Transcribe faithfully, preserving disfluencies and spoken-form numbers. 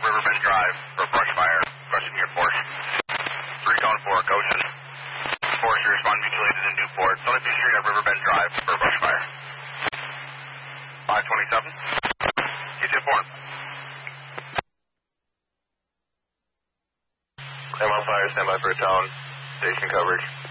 Riverbend Drive for a brush fire. Brushing your Porsche. three going for Goshen. Porsche respond mutilated in Newport. Sunny Beach Street at Riverbend Drive for a brush fire. five twenty-seven. Get you informed. I'm on fire. Stand by for a town. Station coverage.